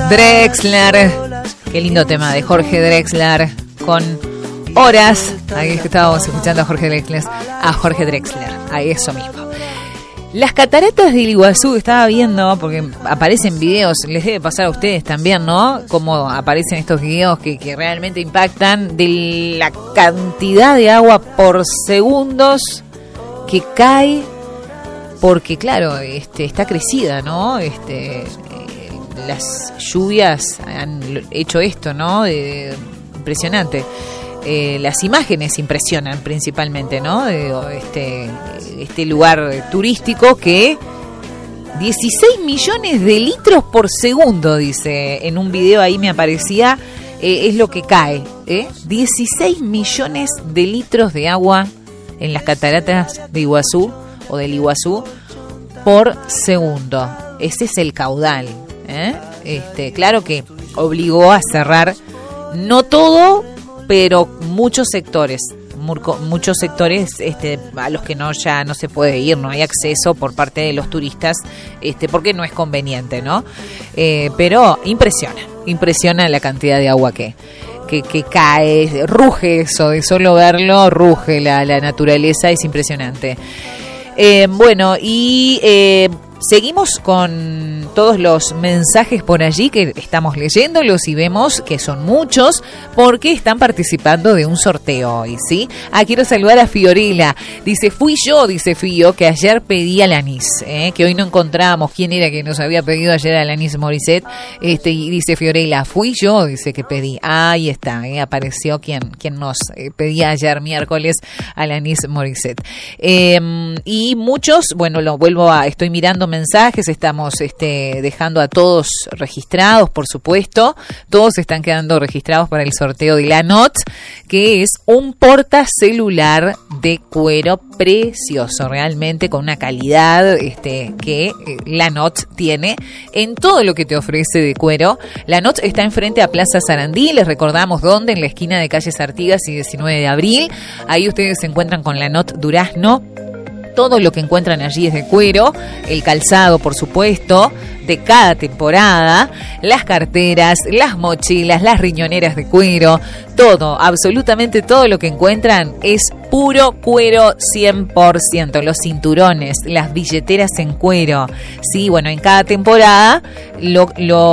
Drexler, qué lindo tema de Jorge Drexler con Horas. Ahí estábamos escuchando a Jorge Drexler, ahí eso mismo. Las cataratas del Iguazú, estaba viendo, porque aparecen videos, les debe pasar a ustedes también, ¿no? Como aparecen estos videos que realmente impactan, de la cantidad de agua por segundos que cae, porque claro, está crecida, ¿no? Las lluvias han hecho esto, ¿no? Impresionante. Las imágenes impresionan principalmente, ¿no? Este lugar turístico que 16 millones de litros por segundo, dice en un video, ahí me aparecía, es lo que cae, 16 millones de litros de agua en las cataratas de Iguazú o del Iguazú por segundo. Ese es el caudal, claro que obligó a cerrar, no todo, pero muchos sectores a los que ya no se puede ir, no hay acceso por parte de los turistas, porque no es conveniente, ¿no? Pero impresiona la cantidad de agua que cae, ruge eso, de solo verlo, ruge la naturaleza, es impresionante. Bueno, y seguimos con todos los mensajes por allí que estamos leyéndolos y vemos que son muchos porque están participando de un sorteo hoy, ¿sí? Quiero saludar a Fiorella. Dice, fui yo, dice Fío, que ayer pedí al anís, que hoy no encontramos quién era que nos había pedido ayer al Alanis Morissette. Y dice Fiorella, fui yo, dice que pedí. Ahí está, apareció quien nos pedía ayer miércoles al Alanis Morissette. Y muchos, bueno, estoy mirando mensajes, estamos dejando a todos registrados, por supuesto, todos están quedando registrados para el sorteo de la NOT, que es un portacelular de cuero precioso, realmente con una calidad que la NOT tiene en todo lo que te ofrece de cuero. La NOT está enfrente a Plaza Sarandí, les recordamos dónde, en la esquina de calles Artigas y 19 de abril, ahí ustedes se encuentran con la NOT Durazno. Todo lo que encuentran allí es de cuero, el calzado, por supuesto, de cada temporada, las carteras, las mochilas, las riñoneras de cuero, todo, absolutamente todo lo que encuentran es puro cuero 100%, los cinturones, las billeteras en cuero. Sí, bueno, en cada temporada lo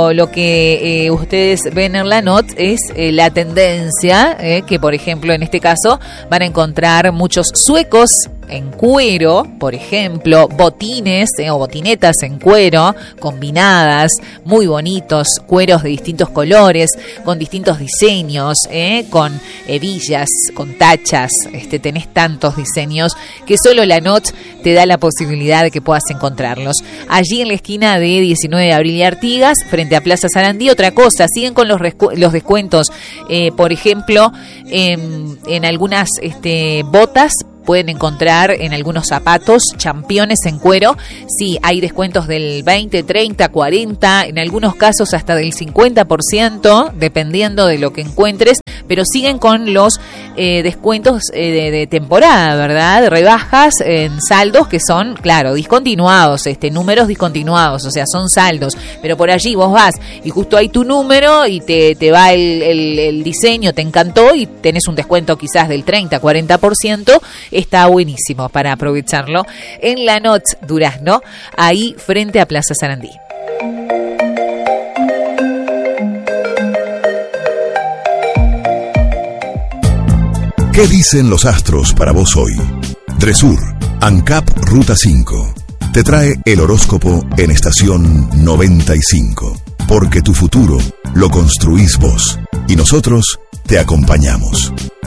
que ustedes ven en la NOT es la tendencia, que por ejemplo en este caso van a encontrar muchos suecos en cuero, por ejemplo, botines o botinetas en cuero, combinadas, muy bonitos, cueros de distintos colores, con distintos diseños, con hebillas, con tachas, tenés tantos diseños que solo la NOT te da la posibilidad de que puedas encontrarlos. Allí en la esquina de 19 de abril y Artigas, frente a Plaza Sarandí, otra cosa, siguen con los descuentos, por ejemplo, en algunas botas, pueden encontrar en algunos zapatos championes en cuero. Sí, hay descuentos del 20, 30, 40, en algunos casos hasta del 50%, dependiendo de lo que encuentres, pero siguen con los descuentos de temporada, ¿verdad? Rebajas en saldos que son, claro, discontinuados, números discontinuados, o sea, son saldos, pero por allí vos vas y justo hay tu número y te va el diseño, te encantó y tenés un descuento quizás del 30, 40%, está buenísimo para aprovecharlo en la NOT Durazno, ahí frente a Plaza Sarandí. ¿Qué dicen los astros para vos hoy? Dresur, ANCAP Ruta 5, te trae el horóscopo en estación 95, porque tu futuro lo construís vos y nosotros te acompañamos.